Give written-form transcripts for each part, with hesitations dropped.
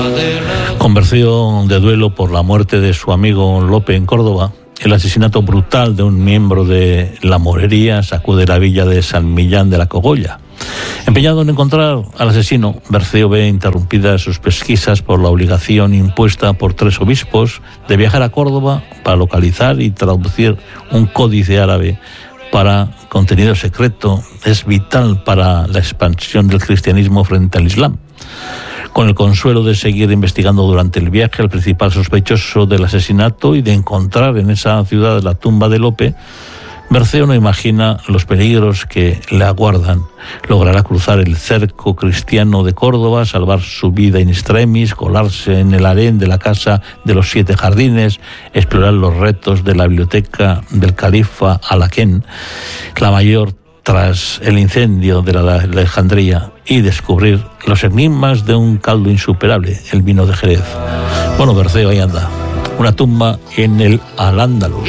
Conversión de duelo por la muerte de su amigo Lope en Córdoba, el asesinato brutal de un miembro de la Morería sacude la villa de San Millán de la Cogolla. Empeñado en encontrar al asesino, Berceo ve interrumpidas sus pesquisas por la obligación impuesta por 3 obispos de viajar a Córdoba para localizar y traducir un códice árabe para contenido secreto. Es vital para la expansión del cristianismo frente al Islam. Con el consuelo de seguir investigando durante el viaje al principal sospechoso del asesinato y de encontrar en esa ciudad la tumba de Lope, Berceo no imagina los peligros que le aguardan. Logrará cruzar el cerco cristiano de Córdoba, salvar su vida in extremis, colarse en el harén de la Casa de los 7 Jardines, explorar los retos de la biblioteca del califa Alaquén, la mayor tras el incendio de la Alejandría, y descubrir los enigmas de un caldo insuperable, el vino de Jerez. Bueno, Berceo, ahí anda. Una tumba en el Al-Ándalus.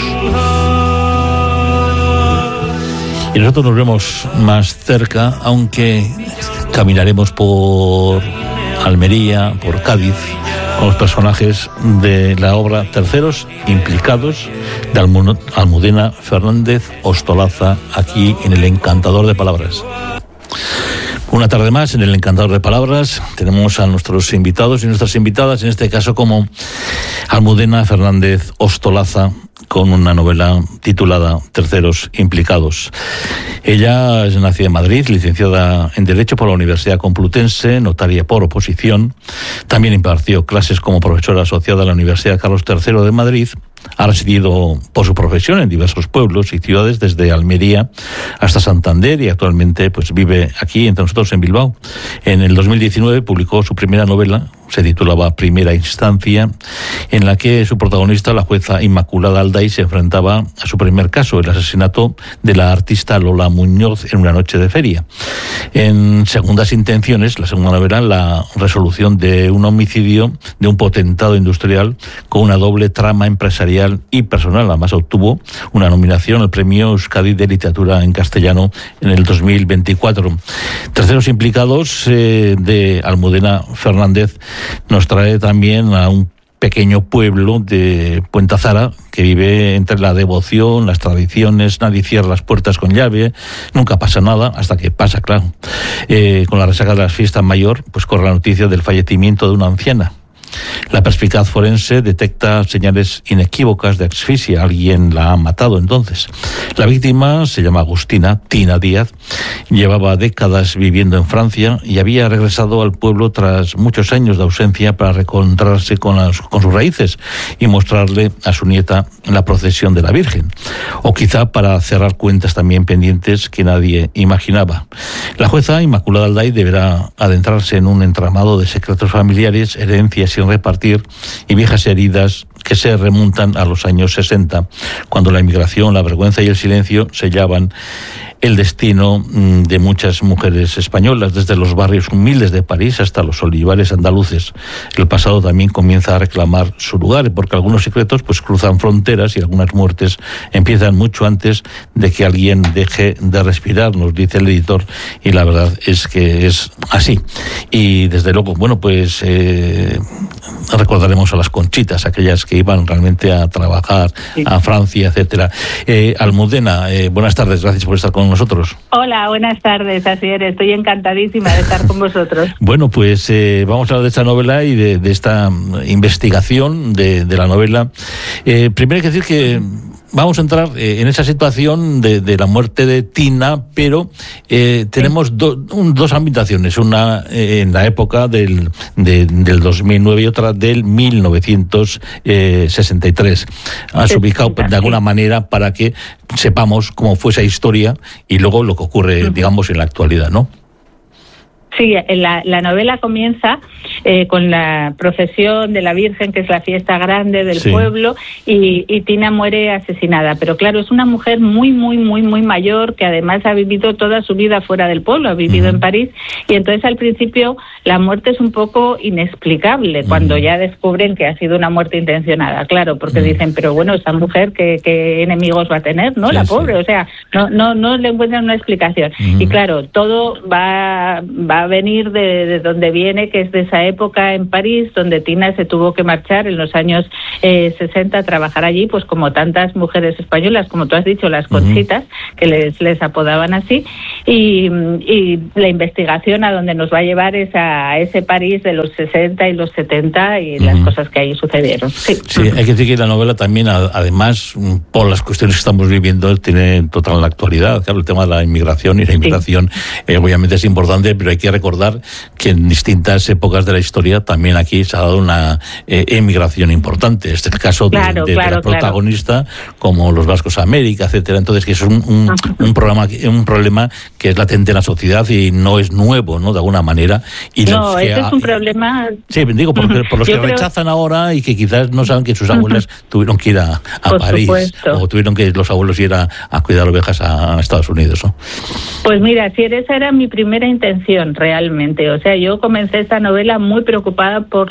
Y nosotros nos vemos más cerca, aunque caminaremos por Almería, por Cádiz, con los personajes de la obra Terceros implicados de Almudena Fernández Ostolaza, aquí en El Encantador de Palabras. Una tarde más en El Encantador de Palabras tenemos a nuestros invitados y nuestras invitadas, en este caso como Almudena Fernández Ostolaza, con una novela titulada Terceros implicados. Ella es nacida en Madrid, licenciada en Derecho por la Universidad Complutense, notaria por oposición. También impartió clases como profesora asociada a la Universidad Carlos III de Madrid. Ha residido por su profesión en diversos pueblos y ciudades, desde Almería hasta Santander, y actualmente pues vive aquí entre nosotros en Bilbao. En el 2019 publicó su primera novela, se titulaba Primera Instancia, en la que su protagonista, la jueza Inmaculada Alday, se enfrentaba a su primer caso, el asesinato de la artista Lola Muñoz en una noche de feria. En Segundas Intenciones, la segunda novela, la resolución de un homicidio de un potentado industrial con una doble trama empresarial y personal. Además obtuvo una nominación al Premio Euskadi de Literatura en Castellano en el 2024. Terceros implicados, de Almudena Fernández, nos trae también a un pequeño pueblo de Puentazara que vive entre la devoción, las tradiciones. Nadie cierra las puertas con llave, nunca pasa nada, hasta que pasa, claro. Con la resaca de las fiestas mayor, pues corre la noticia del fallecimiento de una anciana. La perspicaz forense detecta señales inequívocas de asfixia. Alguien la ha matado entonces. La víctima se llama Agustina Tina Díaz. Llevaba décadas viviendo en Francia y había regresado al pueblo tras muchos años de ausencia para reencontrarse con sus raíces y mostrarle a su nieta la procesión de la Virgen. O quizá para cerrar cuentas también pendientes que nadie imaginaba. La jueza Inmaculada Alday deberá adentrarse en un entramado de secretos familiares, herencias sin repartir y viejas heridas que se remontan a los años 60, cuando la inmigración, la vergüenza y el silencio sellaban el destino de muchas mujeres españolas, desde los barrios humildes de París hasta los olivares andaluces. El pasado también comienza a reclamar su lugar, porque algunos secretos pues cruzan fronteras y algunas muertes empiezan mucho antes de que alguien deje de respirar, nos dice el editor, y la verdad es que es así. Y desde luego, bueno, pues recordaremos a las Conchitas, aquellas que iban realmente a trabajar a Francia, etcétera. Almudena, buenas tardes, gracias por estar con nosotros. Hola, buenas tardes, así eres, estoy encantadísima de estar con vosotros. Bueno, pues vamos a hablar de esta novela y de esta investigación de la novela. Primero hay que decir que vamos a entrar en esa situación de la muerte de Tina, pero tenemos dos ambientaciones, una en la época del 2009 y otra del 1963. Has ubicado de alguna manera para que sepamos cómo fue esa historia y luego lo que ocurre, digamos, en la actualidad, ¿no? Sí, la novela comienza con la procesión de la Virgen, que es la fiesta grande del pueblo, y Tina muere asesinada. Pero claro, es una mujer muy mayor, que además ha vivido toda su vida fuera del pueblo, ha vivido en París, y entonces al principio la muerte es un poco inexplicable, cuando ya descubren que ha sido una muerte intencionada, claro, porque dicen, pero bueno, esta mujer, ¿qué enemigos va a tener, no? La pobre, o sea, no le encuentran una explicación. Y claro, todo va va a venir de donde viene, que es de esa época en París, donde Tina se tuvo que marchar en los años 60 a trabajar allí, pues como tantas mujeres españolas, como tú has dicho, las Conchitas, que les apodaban así, y la investigación a donde nos va a llevar es a ese París de los 60 y los 70 y las cosas que ahí sucedieron. Sí, hay que decir que la novela también, además, por las cuestiones que estamos viviendo, tiene total la actualidad. Claro, el tema de la inmigración y la inmigración obviamente es importante, pero hay que recordar que en distintas épocas de la historia también aquí se ha dado una emigración importante. Este es el caso de la protagonista, como los vascos a América, etcétera. Entonces, que es un problema que es latente en la sociedad y no es nuevo, ¿no? De alguna manera. Y es un problema... Sí, digo, por los que rechazan ahora y que quizás no saben que sus abuelas tuvieron que ir a París, o tuvieron que los abuelos ir a cuidar ovejas a Estados Unidos, ¿no? Pues mira, esa era mi primera intención realmente. O sea, yo comencé esta novela muy preocupada por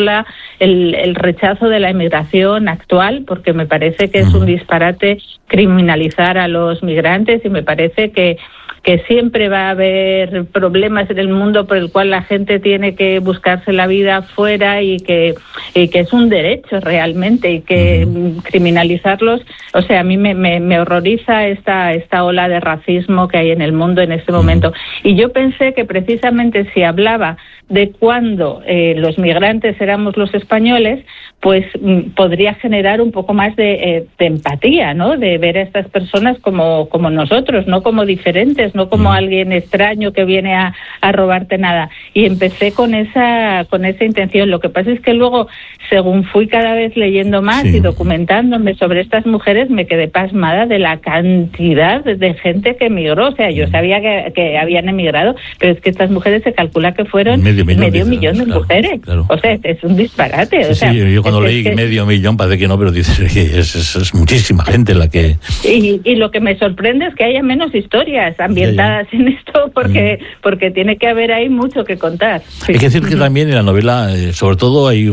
el rechazo de la inmigración actual, porque me parece que es un disparate criminalizar a los migrantes, y me parece que siempre va a haber problemas en el mundo por el cual la gente tiene que buscarse la vida fuera, y que es un derecho realmente, y que criminalizarlos, o sea, a mí me horroriza esta ola de racismo que hay en el mundo en este momento. Y yo pensé que precisamente si hablaba de cuando los migrantes éramos los españoles, pues podría generar un poco más de empatía, ¿no? De ver a estas personas como nosotros, no como diferentes, no como alguien extraño que viene a robarte nada. Y empecé con esa intención. Lo que pasa es que luego, según fui cada vez leyendo más y documentándome sobre estas mujeres, me quedé pasmada de la cantidad de gente que emigró. O sea, yo sabía que habían emigrado, pero es que estas mujeres se calcula que fueron medio millón de mujeres. Claro. O sea, es un disparate. Sí, o sea, yo cuando leí medio millón parece que no, pero dices que es muchísima gente la que... Y lo que me sorprende es que haya menos historias ambientadas en esto, porque tiene que haber ahí mucho que contar. Hay que decir que también en la novela, sobre todo, hay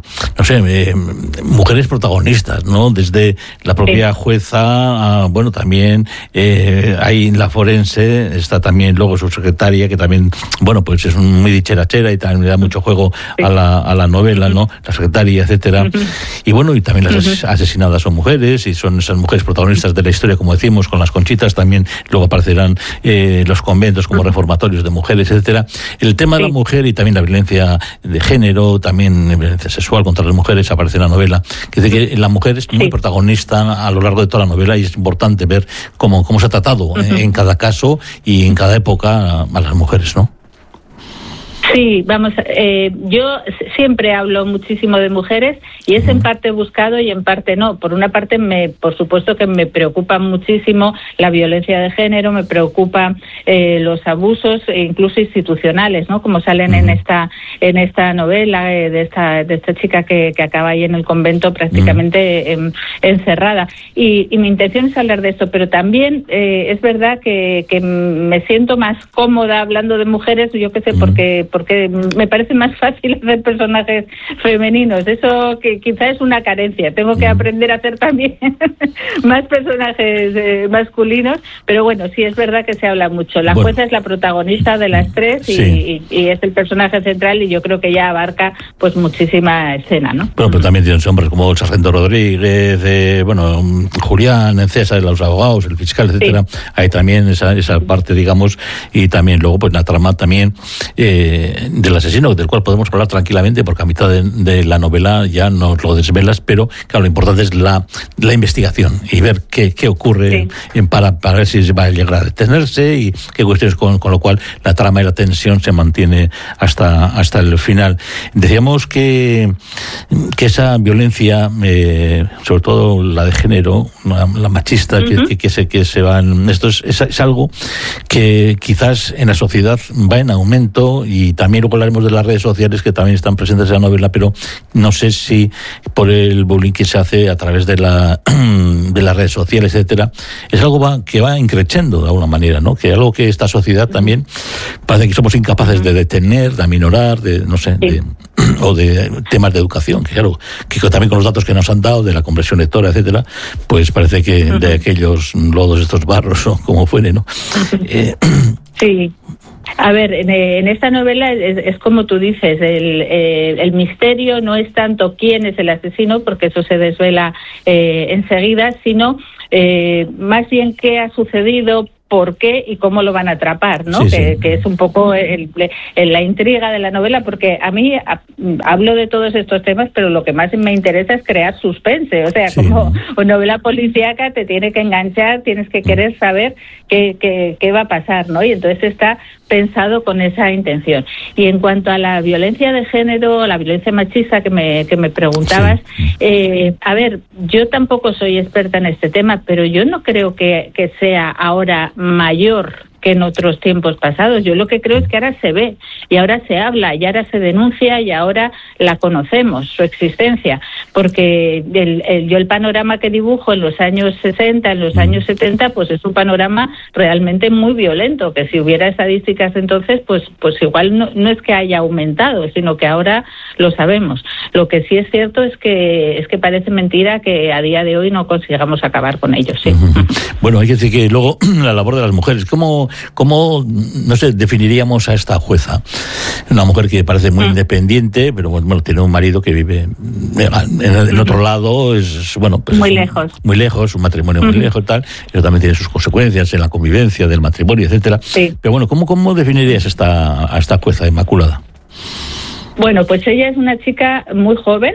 mujeres protagonistas, ¿no? Desde la propia jueza, bueno, también hay la forense, está también luego su secretaria, que también, bueno, pues es muy dicharachera y también le da mucho juego a la novela, ¿no? La secretaria, etcétera. Y bueno, y también las asesinadas son mujeres, y son esas mujeres protagonistas de la historia, como decimos, con las Conchitas. También luego aparecerán los conventos como reformatorios de mujeres, etcétera. El tema de la mujer y también la violencia de género, también violencia sexual contra las mujeres, aparece en la novela. Que dice que la mujer es muy protagonista a lo largo de toda la novela, y es importante ver cómo se ha tratado en cada caso y en cada época a las mujeres, ¿no? Sí, vamos, yo siempre hablo muchísimo de mujeres, y es en parte buscado y en parte no. Por una parte, por supuesto que me preocupa muchísimo la violencia de género, me preocupan los abusos, incluso institucionales, ¿no? Como salen en esta novela de esta chica que acaba ahí en el convento prácticamente encerrada. Y mi intención es hablar de esto, pero también es verdad que me siento más cómoda hablando de mujeres, yo qué sé, porque me parece más fácil hacer personajes femeninos. Eso que quizá es una carencia. Tengo que aprender a hacer también más personajes masculinos, pero bueno, sí es verdad que se habla mucho. La jueza es la protagonista de las tres, y es el personaje central, y yo creo que ya abarca pues muchísima escena, ¿no? Bueno, pero también tienes hombres como el sargento Rodríguez, Julián, César, los abogados, el fiscal, etcétera. Hay también esa parte, digamos, y también luego pues la trama también del asesino, del cual podemos hablar tranquilamente, porque a mitad de la novela ya nos lo desvelas, pero claro, lo importante es la investigación y ver qué ocurre para ver si va a llegar a detenerse y qué cuestiones, con lo cual la trama y la tensión se mantiene hasta el final. Decíamos que esa violencia, sobre todo la de género, la machista, que se van, esto es algo que quizás en la sociedad va en aumento, y también luego hablaremos de las redes sociales que también están presentes en la novela, pero no sé si por el bullying que se hace a través de las redes sociales, etcétera, es algo que va increciendo de alguna manera, ¿no? Que algo que esta sociedad también parece que somos incapaces de detener, de aminorar, o de temas de educación, que claro, que también con los datos que nos han dado de la compresión lectora, etcétera, pues parece que de aquellos lodos, estos barros, o como fuere, ¿no? Sí. A ver, en esta novela es como tú dices, el misterio no es tanto quién es el asesino, porque eso se desvela enseguida, sino más bien qué ha sucedido, por qué y cómo lo van a atrapar, ¿no? Que es un poco la intriga de la novela, porque a mí hablo de todos estos temas, pero lo que más me interesa es crear suspense. O sea, como una novela policíaca te tiene que enganchar, tienes que querer saber qué va a pasar, ¿no? Y entonces está pensado con esa intención. Y en cuanto a la violencia de género, la violencia machista que me preguntabas, a ver, yo tampoco soy experta en este tema, pero yo no creo que sea ahora mayor que en otros tiempos pasados. Yo lo que creo es que ahora se ve y ahora se habla y ahora se denuncia y ahora la conocemos, su existencia, porque yo el panorama que dibujo en los años 60, en los años 70, pues es un panorama realmente muy violento, que si hubiera estadísticas entonces, pues igual no es que haya aumentado, sino que ahora lo sabemos. Lo que sí es cierto es que parece mentira que a día de hoy no consigamos acabar con ellos. Sí. Bueno, hay que decir que luego la labor de las mujeres, ¿cómo no sé, definiríamos a esta jueza? Una mujer que parece muy independiente, pero bueno, tiene un marido que vive en otro lado, es bueno, pues muy lejos, un matrimonio muy lejos y tal, pero también tiene sus consecuencias en la convivencia del matrimonio, etcétera. Sí. Pero bueno, ¿cómo definirías a esta jueza inmaculada? Bueno, pues ella es una chica muy joven,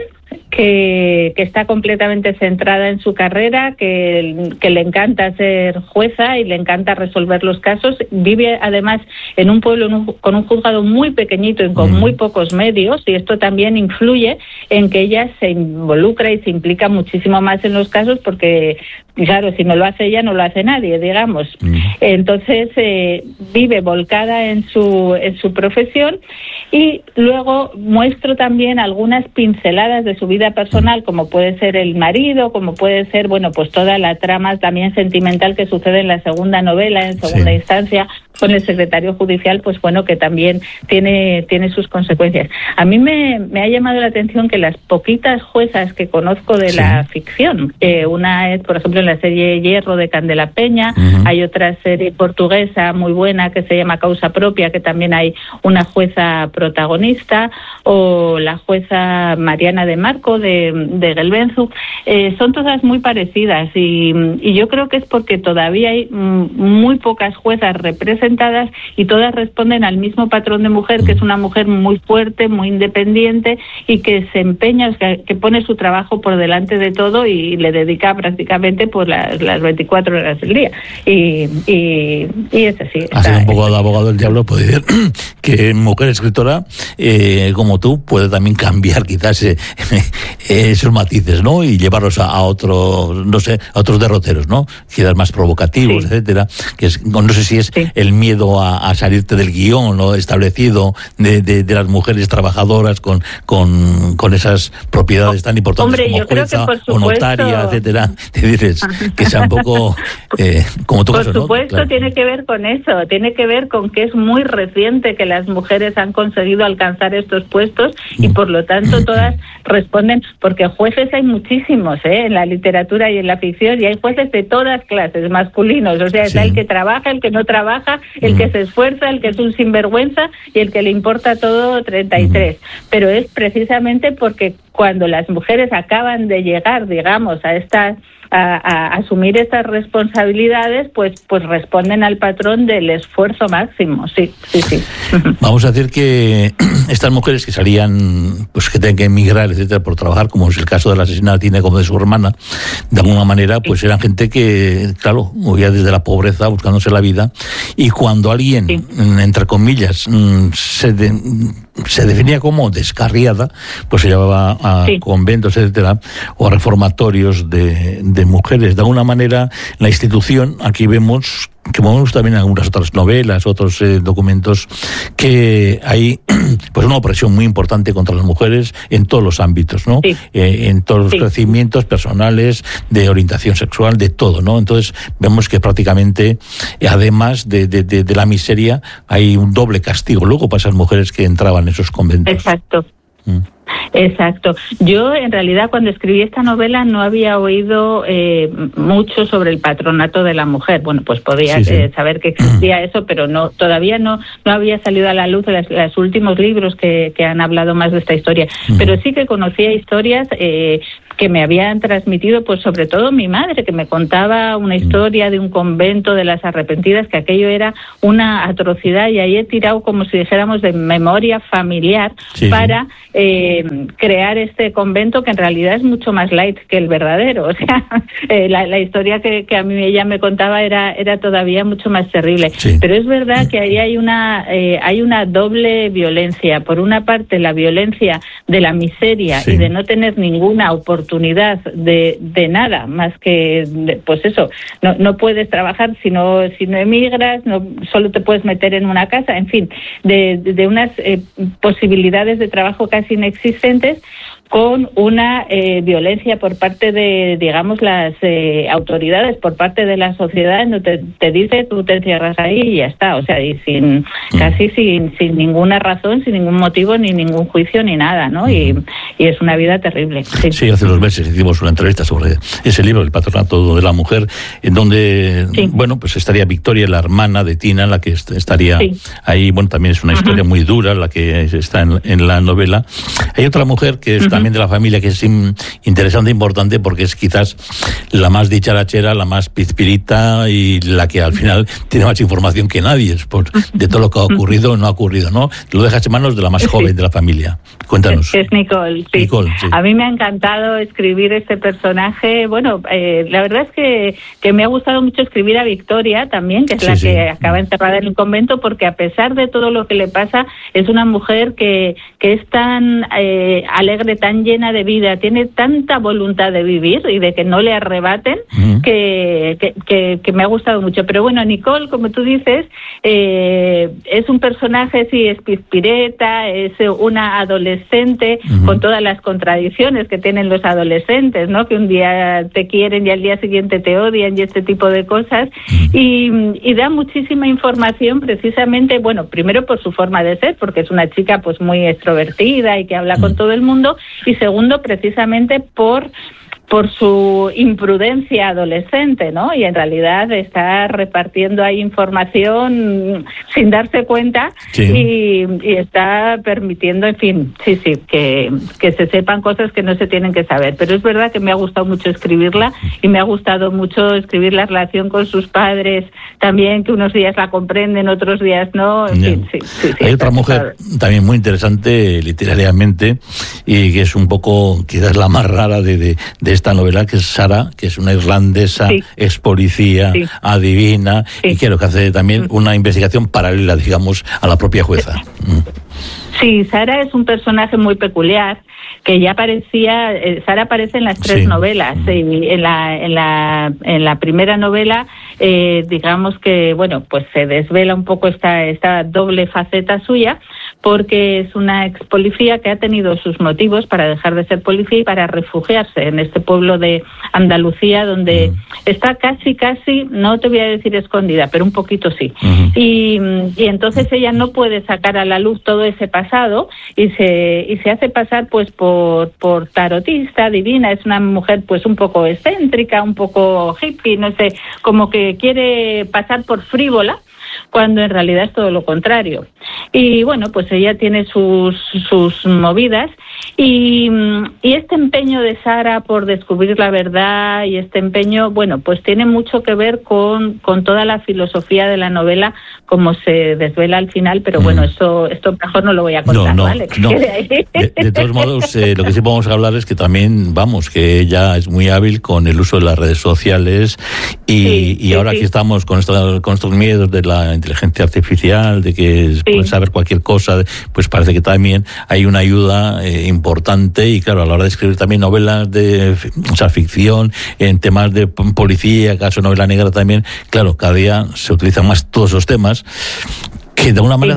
que está completamente centrada en su carrera, que le encanta ser jueza y le encanta resolver los casos. Vive además en un pueblo con un juzgado muy pequeñito y con muy pocos medios, y esto también influye en que ella se involucra y se implica muchísimo más en los casos, porque claro, si no lo hace ella, no lo hace nadie, digamos. Entonces vive volcada en su profesión, y luego muestro también algunas pinceladas de su vida personal, como puede ser el marido, como puede ser, bueno, pues toda la trama también sentimental que sucede en la segunda novela, en segunda instancia, con el secretario judicial, pues bueno, que también tiene sus consecuencias. A mí me ha llamado la atención que las poquitas juezas que conozco de la ficción, una es, por ejemplo, en la serie Hierro de Candela Peña, hay otra serie portuguesa muy buena que se llama Causa Propia, que también hay una jueza protagonista, o la jueza Mariana de Marco de Gelbenzu. Son todas muy parecidas, y yo creo que es porque todavía hay muy pocas juezas representadas, y todas responden al mismo patrón de mujer, que es una mujer muy fuerte, muy independiente, y que se empeña, o sea, que pone su trabajo por delante de todo y le dedica prácticamente por las 24 horas del día. Y es así. Así un poco de abogado del diablo, puede decir que mujer escritora como tú puede también cambiar quizás esos matices, ¿no? Y llevarlos a otros, no sé, a otros derroteros, ¿no? Quizás más provocativos, etcétera. Que es, no sé si es el miedo a salirte del guión, ¿no?, establecido de las mujeres trabajadoras con esas propiedades tan importantes. Hombre, como jueza o notaria, etcétera. Te dices que sea un poco como tu caso, ¿no? Por supuesto, claro. Tiene que ver con eso, tiene que ver con que es muy reciente que las mujeres han conseguido alcanzar estos puestos, y por lo tanto todas responden, porque jueces hay muchísimos en la literatura y en la ficción, y hay jueces de todas clases, masculinos, o sea, está el que trabaja, el que no trabaja, el que se esfuerza, el que es un sinvergüenza y el que le importa todo 33. Pero es precisamente porque cuando las mujeres acaban de llegar, digamos, a asumir estas responsabilidades, pues responden al patrón del esfuerzo máximo. Sí. Vamos a decir que estas mujeres que salían, pues que tienen que emigrar, etcétera, por trabajar, como es el caso de la asesina Tine, como de su hermana, de alguna manera, pues eran gente que, claro, huía desde la pobreza buscándose la vida, y cuando alguien, entre comillas, se definía como descarriada, pues se llevaba a conventos, etcétera, o a reformatorios de mujeres. De alguna manera, la institución, aquí vemos también en algunas otras novelas, otros documentos, que hay pues una opresión muy importante contra las mujeres en todos los ámbitos, ¿no? En todos los crecimientos personales, de orientación sexual, de todo, ¿no? Entonces vemos que prácticamente, además de la miseria, hay un doble castigo luego para esas mujeres que entraban en esos conventos. Exacto. Exacto. Yo, en realidad, cuando escribí esta novela no había oído mucho sobre el patronato de la mujer. Bueno, pues podía saber que existía eso, pero todavía no había salido a la luz los últimos libros que han hablado más de esta historia. Pero sí que conocía historias que me habían transmitido, pues sobre todo mi madre, que me contaba una historia de un convento de las Arrepentidas, que aquello era una atrocidad, y ahí he tirado, como si dijéramos, de memoria familiar para crear este convento, que en realidad es mucho más light que el verdadero. O sea, la historia que a mí ella me contaba era todavía mucho más terrible. Pero es verdad que ahí hay una doble violencia. Por una parte, la violencia de la miseria y de no tener ninguna oportunidad de nada, más que pues eso, no puedes trabajar si no emigras, solo te puedes meter en una casa, en fin, de unas posibilidades de trabajo casi inexistentes, con una violencia por parte de, digamos, las autoridades, por parte de la sociedad, no te dice, tú te encierras ahí y ya está, o sea, y casi sin ninguna razón, sin ningún motivo, ni ningún juicio, ni nada, ¿no? Y es una vida terrible. Sí, hace 2 meses hicimos una entrevista sobre ese libro, El patronato de la mujer, en donde, bueno, pues estaría Victoria, la hermana de Tina, la que estaría ahí. Bueno, también es una historia muy dura la que está en la novela. Hay otra mujer que está también de la familia, que es interesante e importante, porque es quizás la más dicharachera, la más pizpirita y la que al final tiene más información que nadie de todo lo que ha ocurrido o no ha ocurrido, ¿no? Lo dejas en manos de la más joven de la familia. Cuéntanos. Es Nicole, Nicole, A mí me ha encantado escribir este personaje. Bueno, la verdad es que me ha gustado mucho escribir a Victoria también, que es la que acaba encerrada en el convento, porque a pesar de todo lo que le pasa, es una mujer que es tan alegre, tan llena de vida, tiene tanta voluntad de vivir y de que no le arrebaten, que me ha gustado mucho. Pero bueno, Nicole, como tú dices, es un personaje, es pispireta, es una adolescente con todas las contradicciones que tienen los adolescentes, ¿no? Que un día te quieren y al día siguiente te odian y este tipo de cosas. Y da muchísima información, precisamente, bueno, primero por su forma de ser, porque es una chica pues muy extrovertida y que habla con todo el mundo, y segundo, precisamente por su imprudencia adolescente, ¿no? Y en realidad está repartiendo ahí información sin darse cuenta y está permitiendo, en fin, que se sepan cosas que no se tienen que saber. Pero es verdad que me ha gustado mucho escribirla, y me ha gustado mucho escribir la relación con sus padres también, que unos días la comprenden, otros días no. En fin, Hay otra mujer también muy interesante literariamente, y que es un poco, quizás la más rara de esta novela, que es Sara, que es una irlandesa, ex policía, adivina, y que hace también una investigación paralela, digamos, a la propia jueza. Sí, Sara es un personaje muy peculiar, que ya aparecía, Sara aparece en las 3 novelas. En la primera novela, digamos que, bueno, pues se desvela un poco esta doble faceta suya, porque es una ex policía que ha tenido sus motivos para dejar de ser policía y para refugiarse en este pueblo de Andalucía, donde está casi, no te voy a decir escondida, pero un poquito sí. Y entonces ella no puede sacar a la luz todo ese pasado, y se hace pasar pues por tarotista, adivina. Es una mujer pues un poco excéntrica, un poco hippie, no sé, como que quiere pasar por frívola, cuando en realidad es todo lo contrario. Y bueno, pues ella tiene sus movidas, y este empeño de Sara por descubrir la verdad, y este empeño, bueno, pues tiene mucho que ver con toda la filosofía de la novela, como se desvela al final, pero bueno, esto mejor no lo voy a contar, ¿vale? De todos modos, lo que sí podemos hablar es que también, que ella es muy hábil con el uso de las redes sociales, y ahora aquí estamos con estos miedos de la inteligencia artificial, de que puede saber cualquier cosa, pues parece que también hay una ayuda importante. Y claro, a la hora de escribir también novelas de ficción, en temas de policía, caso novela negra también, claro, cada día se utilizan más todos esos temas, que de alguna manera también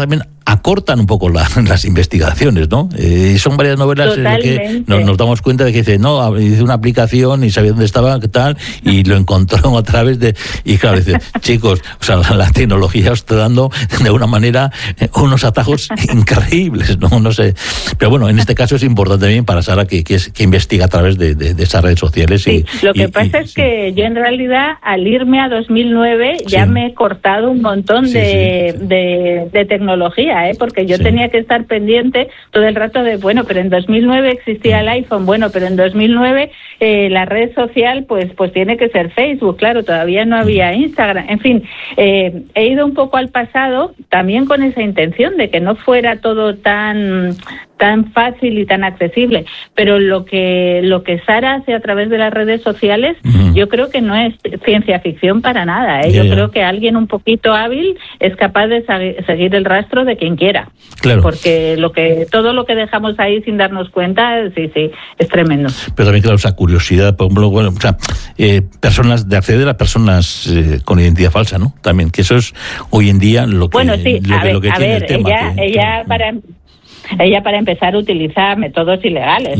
acortan un poco las investigaciones, ¿no? Son varias novelas en las que nos damos cuenta de que dice, no, hice una aplicación y sabía dónde estaba, qué tal, y lo encontró a través de... Y claro, dice, chicos, o sea, la tecnología os está dando de una manera unos atajos increíbles, no sé. Pero bueno, en este caso es importante también para Sara que investiga a través de esas redes sociales. Sí, lo que pasa es que yo en realidad al irme a 2009 ya me he cortado un montón de tecnología, porque yo tenía que estar pendiente todo el rato de, bueno, pero en 2009 existía el iPhone, bueno, pero en 2009 la red social pues tiene que ser Facebook, claro, todavía no había Instagram, en fin, he ido un poco al pasado también con esa intención de que no fuera todo tan fácil y tan accesible, pero lo que Sara hace a través de las redes sociales, yo creo que no es ciencia ficción para nada, yo creo que alguien un poquito hábil es capaz de seguir el rastro de quien quiera, claro, porque todo lo que dejamos ahí sin darnos cuenta, sí, es tremendo. Pero también, claro, esa curiosidad, por ejemplo, bueno, o sea, personas, de acceder a personas con identidad falsa, ¿no? También, que eso es hoy en día lo que, bueno, sí, lo que tiene el tema. Ella para empezar utiliza métodos ilegales,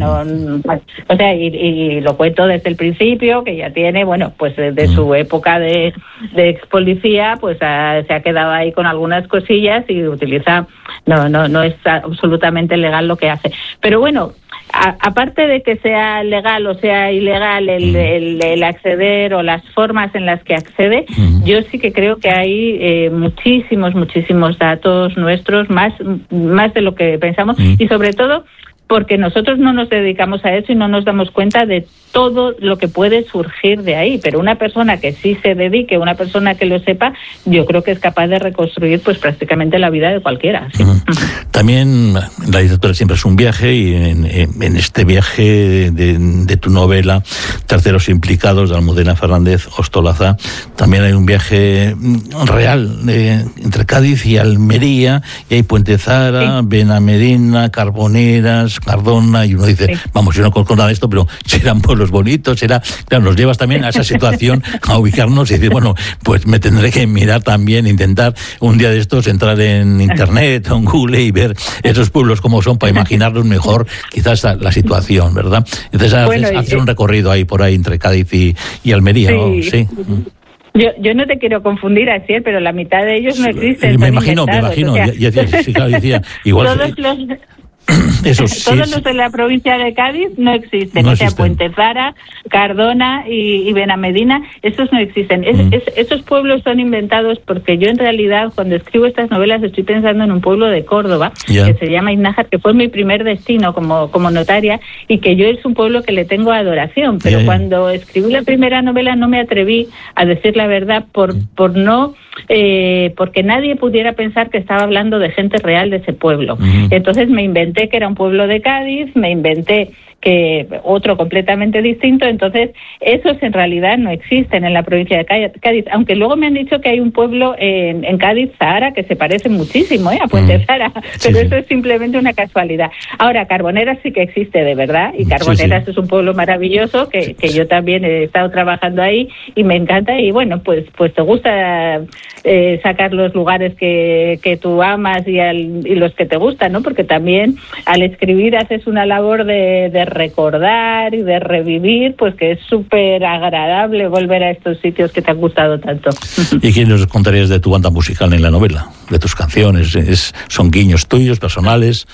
y lo cuento desde el principio, que ya tiene, bueno, pues de su época de ex policía, pues se ha quedado ahí con algunas cosillas y utiliza, no es absolutamente legal lo que hace. Pero bueno, aparte de que sea legal o sea ilegal el acceder o las formas en las que accede, yo sí que creo que hay muchísimos datos nuestros, más de lo que pensamos, y sobre todo porque nosotros no nos dedicamos a eso y no nos damos cuenta de todo lo que puede surgir de ahí, pero una persona que sí se dedique, una persona que lo sepa, yo creo que es capaz de reconstruir pues prácticamente la vida de cualquiera. ¿Sí? También la literatura siempre es un viaje, y en este viaje de tu novela Terceros implicados, de Almudena Fernández Ostolaza, también hay un viaje real entre Cádiz y Almería, y hay Puente Zara, Benamedina, Carboneras, Cardona, y uno dice, vamos, yo no conozco nada de esto, pero serán pueblos bonitos, claro, nos llevas también a esa situación, a ubicarnos y decir, bueno, pues me tendré que mirar también, intentar un día de estos entrar en internet o en Google y ver esos pueblos como son, para imaginarnos mejor quizás la situación, ¿verdad? Entonces haces un recorrido ahí por ahí entre Cádiz y Almería, ¿no? Sí. Yo no te quiero confundir, Asier, pero la mitad de ellos no existen. Me imagino, decía, igual. Todos los de la provincia de Cádiz no existen, Puente Zara, Cardona y Benamedina, esos no existen. Esos pueblos son inventados porque yo en realidad cuando escribo estas novelas estoy pensando en un pueblo de Córdoba que se llama Iznájar, que fue mi primer destino como notaria, y que yo es un pueblo que le tengo adoración, pero cuando escribí la primera novela no me atreví a decir la verdad por no... porque nadie pudiera pensar que estaba hablando de gente real de ese pueblo. Entonces me inventé que era un pueblo de Cádiz, me inventé que otro completamente distinto, entonces esos en realidad no existen en la provincia de Cádiz, aunque luego me han dicho que hay un pueblo en Cádiz, Zahara, que se parece muchísimo a Puente Zara, pero eso es simplemente una casualidad. Ahora, Carboneras sí que existe de verdad, y Carboneras es un pueblo maravilloso que yo también he estado trabajando ahí y me encanta, y bueno, pues te gusta sacar los lugares que tú amas y los que te gustan, ¿no? Porque también al escribir haces una labor de recordar y de revivir, pues que es súper agradable volver a estos sitios que te han gustado tanto. ¿Y qué nos contarías de tu banda musical en la novela? De tus canciones, ¿son guiños tuyos, personales?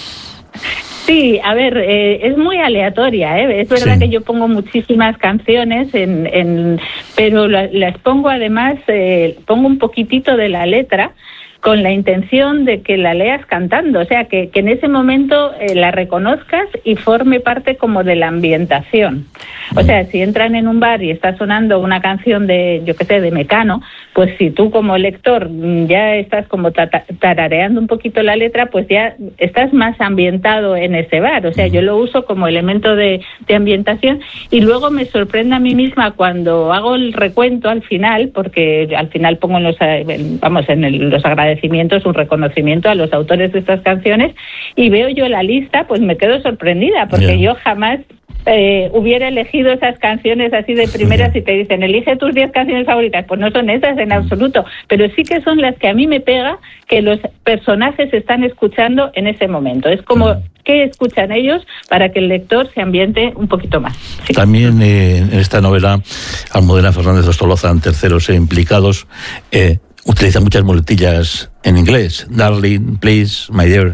Sí, a ver, es muy aleatoria, es verdad que yo pongo muchísimas canciones, pero las pongo además, pongo un poquitito de la letra, con la intención de que la leas cantando, o sea, que en ese momento la reconozcas y forme parte como de la ambientación. O sea, si entran en un bar y está sonando una canción de, yo qué sé, de Mecano, pues si tú como lector ya estás como tarareando un poquito la letra, pues ya estás más ambientado en ese bar. O sea, yo lo uso como elemento de ambientación, y luego me sorprende a mí misma cuando hago el recuento al final, porque al final pongo en los agradecimientos un reconocimiento a los autores de estas canciones, y veo yo la lista, pues me quedo sorprendida, porque yo jamás hubiera elegido esas canciones así de primeras y te dicen, elige tus 10 canciones favoritas. Pues no son esas en absoluto, pero sí que son las que a mí me pega que los personajes están escuchando en ese momento. Es como qué escuchan ellos para que el lector se ambiente un poquito más. Sí. También en esta novela, Almudena Fernández Ostoloza, Terceros Implicados, utiliza muchas muletillas en inglés. Darling, please, my dear.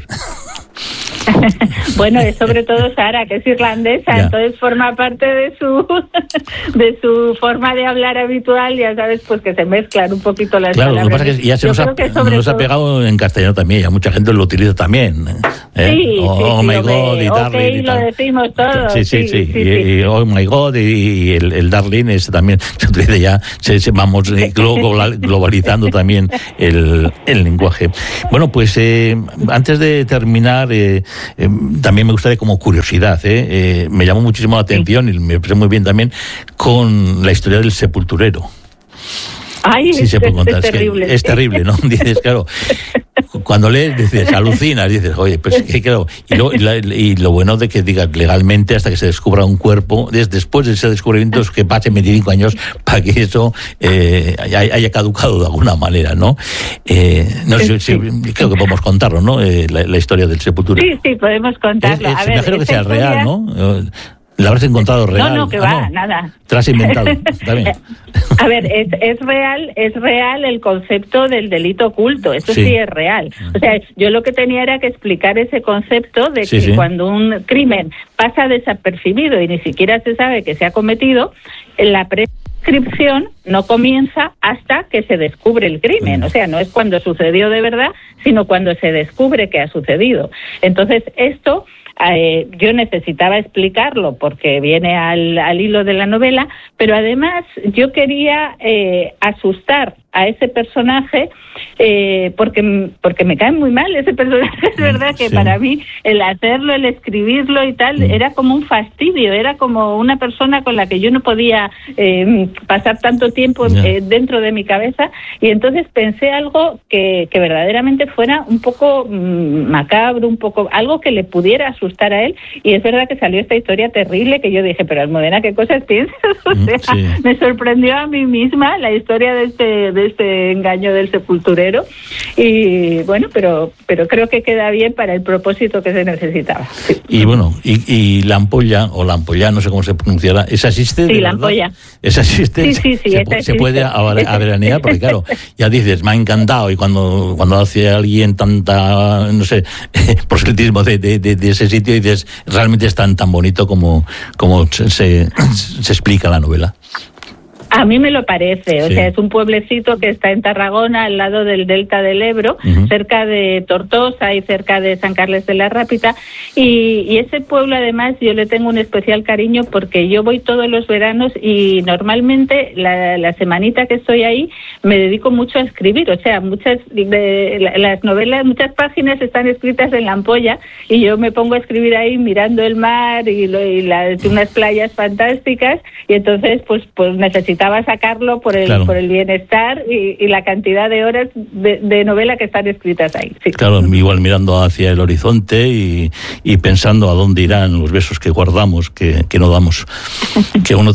Bueno, es sobre todo Sara, que es irlandesa, entonces forma parte de su forma de hablar habitual, ya sabes, pues que se mezclan un poquito las palabras. Claro, lo que pasa es que ya se nos ha pegado en castellano también, ya mucha gente lo utiliza también. Sí, oh my God, y darling. Y lo decimos todos. Sí. Y oh my God, y el darling ese también se utiliza ya, vamos globalizando también el lenguaje. Bueno, pues antes de terminar, también me gustaría, como curiosidad, me llamó muchísimo la atención y me expresé muy bien también con la historia del sepulturero. Ay, sí, se puede contar. Es terrible. Es terrible, ¿no? Dices, claro, cuando lees, dices, alucinas, dices, oye, pues que claro. Y lo bueno de que digas legalmente hasta que se descubra un cuerpo, después de ese descubrimiento, que pasen 25 años para que eso haya caducado de alguna manera, ¿no? No sé si creo que podemos contarlo, ¿no? La historia del sepulturero. Sí, podemos contarlo. Me imagino que sea real, ¿no? ¿La habrás encontrado real? No, que va, nada. Te la has inventado, también. A ver, es real el concepto del delito oculto, eso sí es real. O sea, yo lo que tenía era que explicar ese concepto de que cuando un crimen pasa desapercibido y ni siquiera se sabe que se ha cometido, la prescripción no comienza hasta que se descubre el crimen. O sea, no es cuando sucedió de verdad, sino cuando se descubre que ha sucedido. Entonces, esto yo necesitaba explicarlo porque viene al hilo de la novela, pero además yo quería asustar a ese personaje porque me cae muy mal ese personaje. Es verdad que para mí el hacerlo, el escribirlo y tal era como un fastidio, era como una persona con la que yo no podía pasar tanto tiempo dentro de mi cabeza, y entonces pensé algo que verdaderamente fuera un poco macabro, un poco algo que le pudiera asustar a él, y es verdad que salió esta historia terrible que yo dije, pero Almudena, ¿qué cosas piensas? O sea, me sorprendió a mí misma la historia de este engaño del sepulturero, y bueno, pero creo que queda bien para el propósito que se necesitaba. Y bueno, y la ampolla, o la ampolla, no sé cómo se pronunciará, ¿esa existe? Sí, la ampolla. ¿Esa existe? Sí, se puede averanear, porque claro, ya dices, me ha encantado, y cuando hace alguien tanta, no sé, proselitismo de ese sitio, y dices, realmente es tan bonito como se explica la novela. A mí me lo parece, o sea, es un pueblecito que está en Tarragona, al lado del delta del Ebro, cerca de Tortosa y cerca de San Carles de la Rápita, y ese pueblo además yo le tengo un especial cariño porque yo voy todos los veranos y normalmente la semanita que estoy ahí me dedico mucho a escribir, o sea, muchas de las novelas, muchas páginas están escritas en la ampolla y yo me pongo a escribir ahí mirando el mar y unas playas fantásticas, y entonces pues necesitaba sacarlo por el bienestar y la cantidad de horas de novela que están escritas ahí. Sí. Claro, igual mirando hacia el horizonte y pensando a dónde irán los besos que guardamos, que no damos, que uno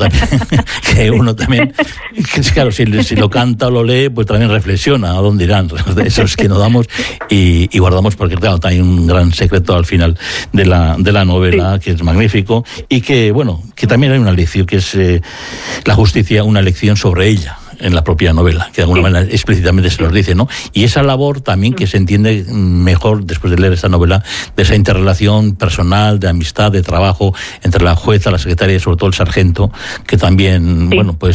también claro, si lo canta o lo lee, pues también reflexiona a dónde irán esos que no damos y guardamos, porque claro, hay un gran secreto al final de la novela, que es magnífico, y que también hay una lección, que es la justicia, una lección sobre ella en la propia novela, que de alguna manera explícitamente se nos dice, ¿no? Y esa labor también que se entiende mejor después de leer esta novela, de esa interrelación personal, de amistad, de trabajo entre la jueza, la secretaria y sobre todo el sargento, que también,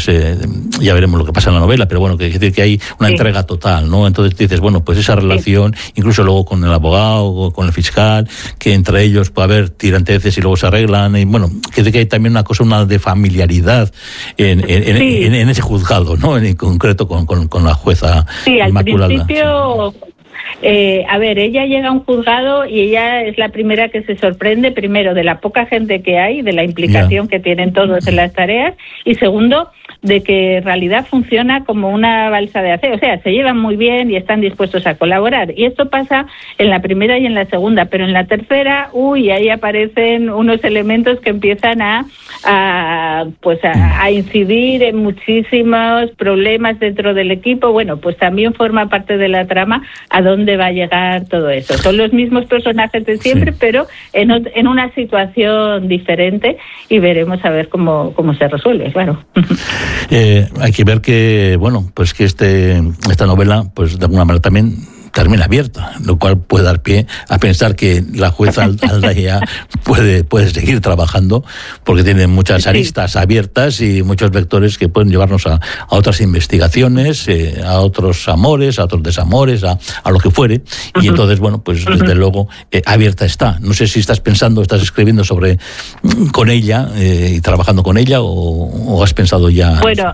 ya veremos lo que pasa en la novela, pero bueno, que decir que hay una entrega total, ¿no? Entonces dices, bueno, pues esa relación, incluso luego con el abogado, con el fiscal, que entre ellos puede haber tiranteces y luego se arreglan, y bueno, que hay también una de familiaridad en ese juzgado, ¿no? En concreto con la jueza Inmaculada. A ver, ella llega a un juzgado y ella es la primera que se sorprende, primero, de la poca gente que hay, de la implicación que tienen todos en las tareas, y segundo, de que en realidad funciona como una balsa de acero. O sea, se llevan muy bien y están dispuestos a colaborar. Y esto pasa en la primera y en la segunda, pero en la tercera, ahí aparecen unos elementos que empiezan a incidir en muchísimos problemas dentro del equipo. Bueno, pues también forma parte de la trama a dónde va a llegar todo eso. Son los mismos personajes de siempre, pero en una situación diferente, y veremos a ver cómo se resuelve, claro. Hay que ver que, pues que esta novela, pues de alguna manera también termina abierta, lo cual puede dar pie a pensar que la jueza Aldaya puede seguir trabajando, porque tiene muchas aristas abiertas y muchos vectores que pueden llevarnos a otras investigaciones, a otros amores, a otros desamores, a lo que fuere. Y entonces, pues desde luego abierta está. No sé si estás escribiendo con ella y trabajando con ella, o has pensado ya... Bueno...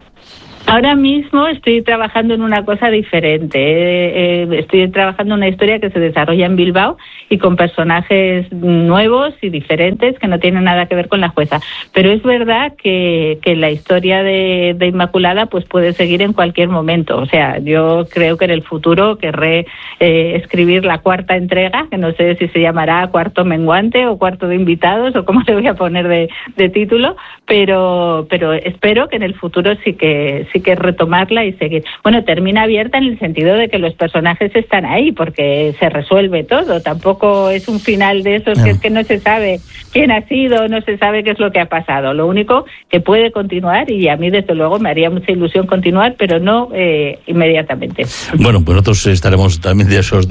Ahora mismo estoy trabajando en una cosa diferente. Estoy trabajando en una historia que se desarrolla en Bilbao y con personajes nuevos y diferentes que no tienen nada que ver con la jueza. Pero es verdad que la historia de Inmaculada pues puede seguir en cualquier momento. O sea, yo creo que en el futuro querré escribir la cuarta entrega, que no sé si se llamará Cuarto Menguante o Cuarto de Invitados o cómo le voy a poner de título, pero espero que en el futuro sí que retomarla y seguir. Bueno, termina abierta en el sentido de que los personajes están ahí, porque se resuelve todo. Tampoco es un final de esos que es que no se sabe quién ha sido, no se sabe qué es lo que ha pasado. Lo único que puede continuar, y a mí desde luego me haría mucha ilusión continuar, pero no inmediatamente. Bueno, pues nosotros estaremos también deseosos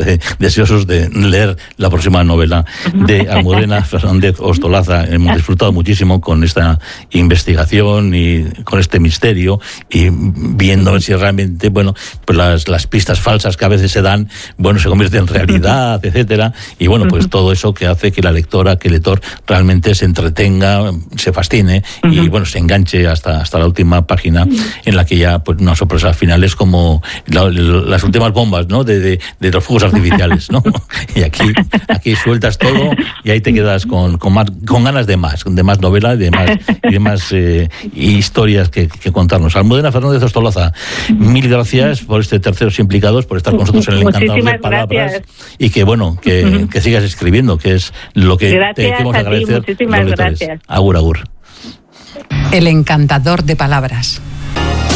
de leer la próxima novela de Almudena Fernández Ostolaza. Hemos disfrutado muchísimo con esta investigación y con este misterio, y viendo si realmente, pues las pistas falsas que a veces se dan, se convierten en realidad, etcétera, y pues todo eso que hace que la lectora, que el lector realmente se entretenga, se fascine y se enganche hasta la última página, en la que ya pues una sorpresa final es como las últimas bombas, ¿no? de los fuegos artificiales, ¿no? Y aquí sueltas todo y ahí te quedas con ganas de más novela y de más historias que contarnos. Almudena Fernández Ostolaza, mil gracias por este Terceros Implicados, por estar con nosotros en El Encantador de Palabras. Gracias. Y que sigas escribiendo, que es lo que te queremos agradecer. Muchísimas gracias. Agur, agur. El Encantador de Palabras.